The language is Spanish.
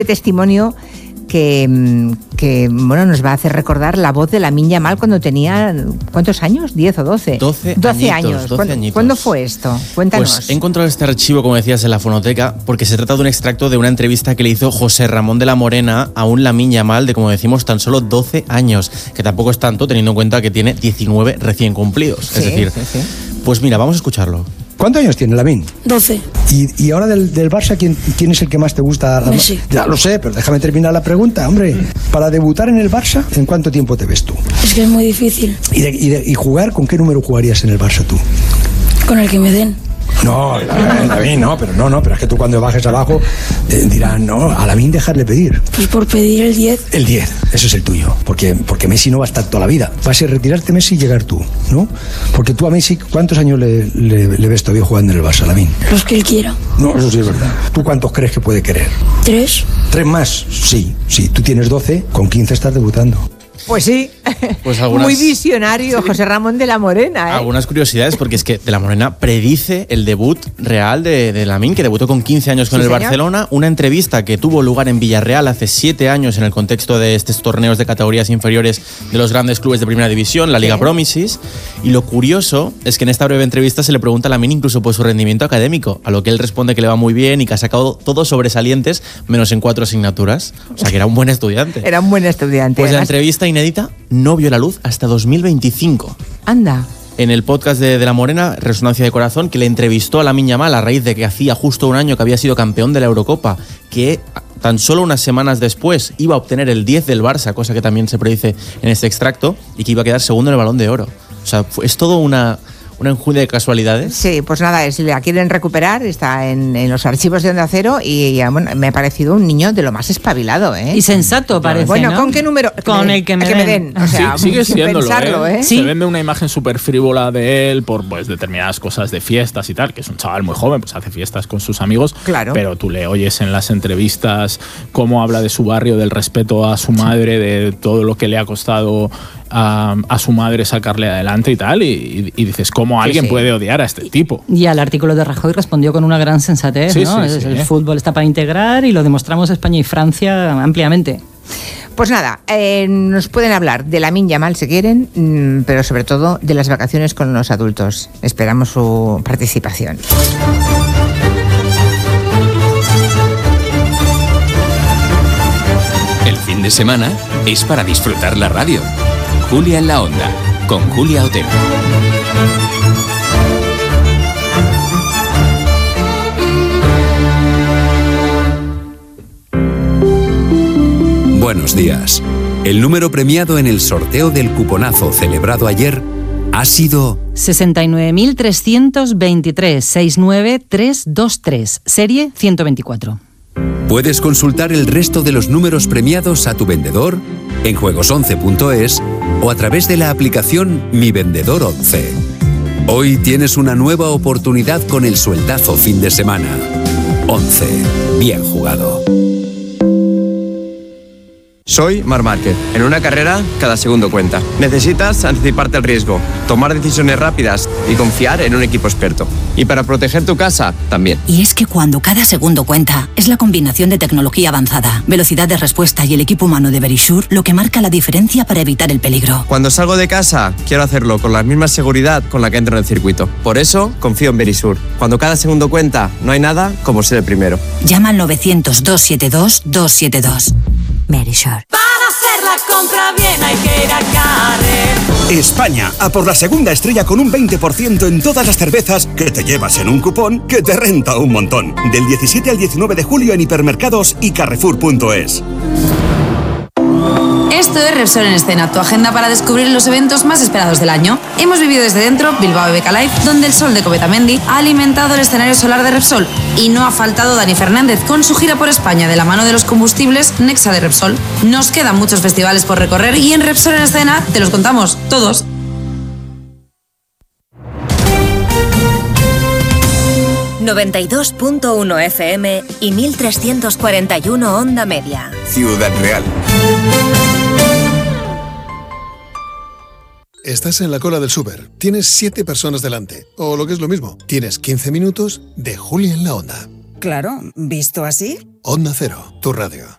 testimonio que bueno, nos va a hacer recordar la voz de Lamine Yamal cuando tenía, ¿cuántos años? ¿10 o 12? 12 años. ¿Cuándo fue esto? Cuéntanos. Pues he encontrado este archivo, como decías, en la fonoteca, porque se trata de un extracto de una entrevista que le hizo José Ramón de la Morena a un Lamine Yamal de, como decimos, tan solo 12 años, que tampoco es tanto teniendo en cuenta que tiene 19 recién cumplidos. Sí, es decir, sí. Pues mira, vamos a escucharlo. ¿Cuántos años tiene Lamine? 12. ¿Y ahora del Barça, ¿quién es el que más te gusta? Messi. Ya lo sé, pero déjame terminar la pregunta, hombre. Para debutar en el Barça, ¿en cuánto tiempo te ves tú? Es que es muy difícil. ¿Y jugar? ¿Con qué número jugarías en el Barça tú? Con el que me den. No, Lamine, no, pero es que tú cuando bajes abajo dirán, no, a Lamine dejarle pedir. Pues por pedir el 10. El 10, eso es el tuyo, porque Messi no va a estar toda la vida. Va a ser retirarte Messi y llegar tú, ¿no? Porque tú a Messi, ¿cuántos años le ves todavía jugando en el Barça, Lamine? Los que él quiera. No, eso sí es verdad. ¿Tú cuántos crees que puede querer? 3. ¿3 más? Sí, tú tienes 12, con 15 estás debutando. Pues sí, Pues algunas... muy visionario, José Ramón de la Morena. Algunas curiosidades, porque es que de la Morena predice el debut real de Lamine, que debutó con 15 años con Sí, el señor. Barcelona. Una entrevista que tuvo lugar en Villarreal hace 7 años en el contexto de estos torneos de categorías inferiores de los grandes clubes de primera división, la Liga Promises. Y lo curioso es que en esta breve entrevista se le pregunta a Lamine incluso por su rendimiento académico, a lo que él responde que le va muy bien y que ha sacado todos sobresalientes, menos en 4 asignaturas. O sea, que era un buen estudiante. Era un buen estudiante. Pues la además. entrevista inédita no vio la luz hasta 2025. Anda. En el podcast de La Morena, Resonancia de Corazón, que le entrevistó a Lamine Yamal a raíz de que hacía justo un año que había sido campeón de la Eurocopa, que tan solo unas semanas después iba a obtener el 10 del Barça, cosa que también se predice en este extracto, y que iba a quedar segundo en el Balón de Oro. O sea, es todo una enjundia de casualidades. Sí, pues nada, si la quieren recuperar, está en los archivos de Onda Cero y bueno, me ha parecido un niño de lo más espabilado, ¿eh? Y sensato parece, Bueno, ¿no? ¿con qué número? Con el que me den. O sea, Sí, sigue sin siéndolo, pensarlo, ¿eh? Sí. Se vende una imagen súper frívola de él por pues determinadas cosas de fiestas y tal, que es un chaval muy joven, pues hace fiestas con sus amigos, Claro. pero tú le oyes en las entrevistas cómo habla de su barrio, del respeto a su madre, de todo lo que le ha costado a su madre sacarle adelante y tal, y dices, ¿cómo alguien sí. puede odiar a este tipo? Y al artículo de Rajoy respondió con una gran sensatez, Sí, ¿no? sí, sí. El fútbol está para integrar y lo demostramos España y Francia ampliamente. Pues nada, nos pueden hablar de Lamine Yamal si quieren, pero sobre todo de las vacaciones con los adultos. Esperamos su participación. El fin de semana es para disfrutar la radio. Julia en la Onda, con Julia Otero. Buenos días. El número premiado en el sorteo del cuponazo celebrado ayer ha sido 69.323-69323, serie 124. Puedes consultar el resto de los números premiados a tu vendedor en juegos11.es o a través de la aplicación Mi Vendedor 11. Hoy tienes una nueva oportunidad con el sueldazo fin de semana. 11. Bien jugado. Soy Marc Márquez. En una carrera, cada segundo cuenta. Necesitas anticiparte al riesgo, tomar decisiones rápidas y confiar en un equipo experto. Y para proteger tu casa, también. Y es que cuando cada segundo cuenta, es la combinación de tecnología avanzada, velocidad de respuesta y el equipo humano de Verisure lo que marca la diferencia para evitar el peligro. Cuando salgo de casa, quiero hacerlo con la misma seguridad con la que entro en el circuito. Por eso, confío en Verisure. Cuando cada segundo cuenta, no hay nada como ser el primero. Llama al 900-272-272. Verisure. Para hacer la compra bien hay que ir a Carrer. España, a por la segunda estrella con un 20% en todas las cervezas que te llevas en un cupón que te renta un montón. Del 17 al 19 de julio en hipermercados y carrefour.es. Esto es Repsol en Escena, tu agenda para descubrir los eventos más esperados del año. Hemos vivido desde dentro Bilbao BBK Live, donde el sol de Covetamendi ha alimentado el escenario solar de Repsol. Y no ha faltado Dani Fernández con su gira por España de la mano de los combustibles Nexa de Repsol. Nos quedan muchos festivales por recorrer y en Repsol en Escena te los contamos todos. ...92.1 FM y 1341 Onda Media. Ciudad Real. Estás en la cola del súper, tienes 7 personas delante, o lo que es lo mismo, tienes 15 minutos de Julia en la Onda. Claro, visto así. Onda Cero, tu radio.